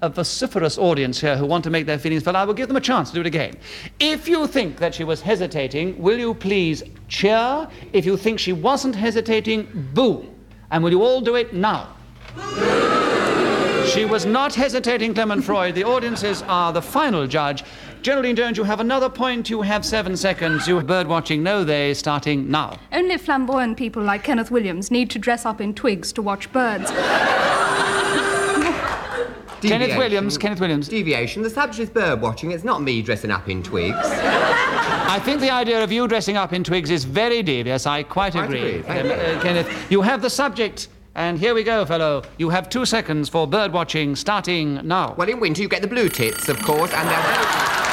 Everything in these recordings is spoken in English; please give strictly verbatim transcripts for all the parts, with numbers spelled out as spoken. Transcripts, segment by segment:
a vociferous audience here who want to make their feelings felt. I will give them a chance to do it again. If you think that she was hesitating, will you please cheer? If you think she wasn't hesitating, boo. And will you all do it now? She was not hesitating, Clement Freud. The audiences are the final judge. Geraldine Jones, you have another point. You have seven seconds. You bird watching, no they, starting now. Only flamboyant people like Kenneth Williams need to dress up in twigs to watch birds. Kenneth Williams, Kenneth Williams. Deviation. The subject is bird watching. It's not me dressing up in twigs. I think the idea of you dressing up in twigs is very devious. I quite, Quite agree. agree. Thank you. Uh, Kenneth, you have the subject. And here we go, fellow. You have two seconds for bird watching, starting now. Well, in winter you get the blue tits, of course, and they're very...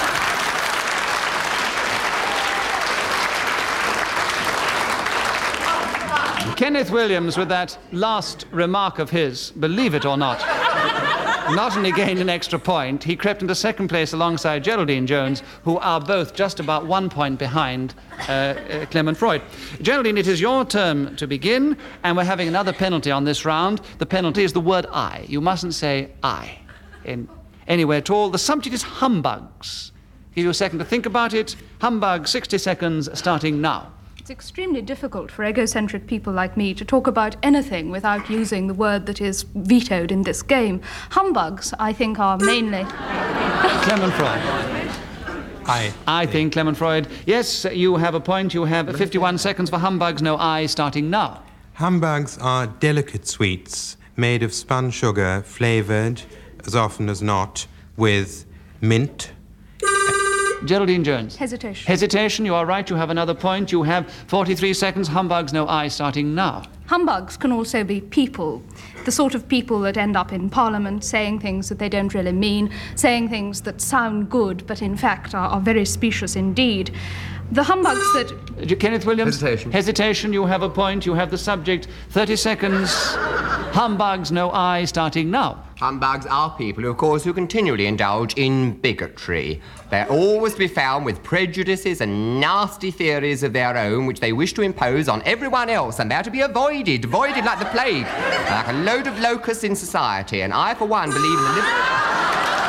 Kenneth Williams, with that last remark of his, believe it or not, not only gained an extra point, he crept into second place alongside Geraldine Jones, who are both just about one point behind uh, uh, Clement Freud. Geraldine, it is your turn to begin, and we're having another penalty on this round. The penalty is the word I. You mustn't say I in anywhere at all. The subject is humbugs. Give you a second to think about it. Humbug, sixty seconds, starting now. It's extremely difficult for egocentric people like me to talk about anything without using the word that is vetoed in this game. Humbugs, I think, are mainly... Clement Freud. I. I think, Clement Freud. Yes, you have a point. You have fifty-one seconds for humbugs, no I, starting now. Humbugs are delicate sweets made of spun sugar, flavoured, as often as not, with mint. Geraldine Jones. Hesitation. Hesitation, you are right. You have another point. You have forty-three seconds. Humbugs, no I, starting now. Humbugs can also be people, the sort of people that end up in Parliament saying things that they don't really mean, saying things that sound good but in fact are, are very specious indeed. The humbugs that... Uh, Kenneth Williams? Hesitation. Hesitation, you have a point. You have the subject. thirty seconds. Humbugs, no I, starting now. Humbugs are people, of course, who continually indulge in bigotry. They're always to be found with prejudices and nasty theories of their own which they wish to impose on everyone else, and they're to be avoided, avoided like the plague, like a load of locusts in society. And I, for one, believe in the liberty...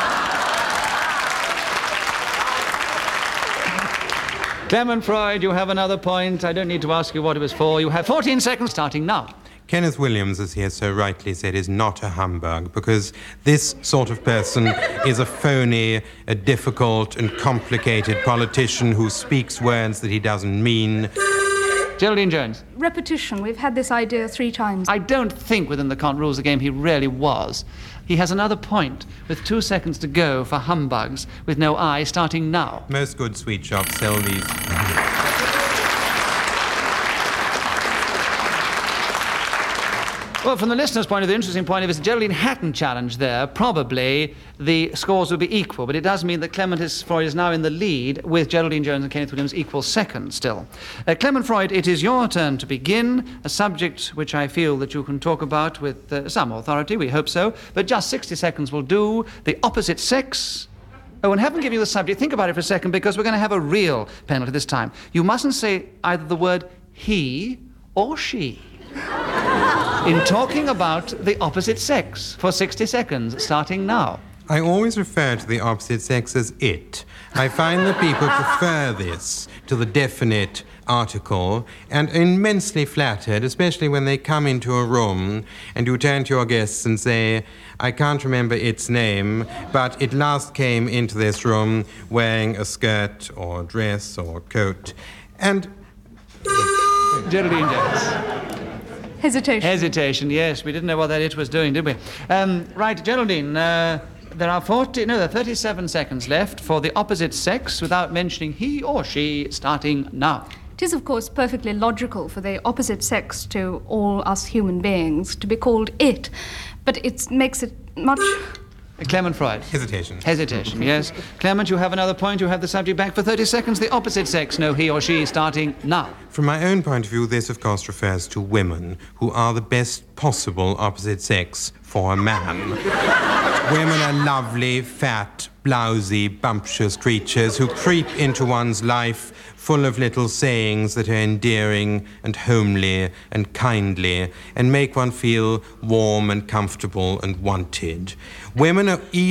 Clement Freud, you have another point. I don't need to ask you what it was for. You have fourteen seconds, starting now. Kenneth Williams, as he has so rightly said, is not a humbug, because this sort of person is a phony, a difficult and complicated politician who speaks words that he doesn't mean. Geraldine Jones. Repetition. We've had this idea three times. I don't think within the current rules of the game he really was. He has another point with two seconds to go for humbugs with no I, starting now. Most good sweet shops sell these. Well, from the listener's point of view, the interesting point of view is Geraldine hadn't challenged there, probably the scores would be equal, but it does mean that Clement is, Freud is now in the lead with Geraldine Jones and Kenneth Williams equal second still. Uh, Clement Freud, it is your turn to begin, a subject which I feel that you can talk about with uh, some authority, we hope so, but just sixty seconds will do. The opposite sex. Oh, and haven't given you the subject. Think about it for a second, because we're going to have a real penalty this time. You mustn't say either the word he or she in talking about the opposite sex for sixty seconds, starting now. I always refer to the opposite sex as it. I find that people prefer this to the definite article, and are immensely flattered, especially when they come into a room and you turn to your guests and say, I can't remember its name, but it last came into this room wearing a skirt or dress or coat. And... Geraldine Jones. Hesitation. Hesitation, yes. We didn't know what that it was doing, did we? Um, right, Geraldine, uh, there are forty, no, there are thirty-seven seconds left for the opposite sex without mentioning he or she, starting now. It is, of course, perfectly logical for the opposite sex to all us human beings to be called it, but it makes it much... Clement Freud. Hesitation. Hesitation, yes. Clement, you have another point. You have the subject back for thirty seconds. The opposite sex, no he or she, starting now. From my own point of view, this, of course, refers to women, who are the best possible opposite sex for a man. Women are lovely, fat, blousy, bumptious creatures who creep into one's life full of little sayings that are endearing and homely and kindly and make one feel warm and comfortable and wanted. Women are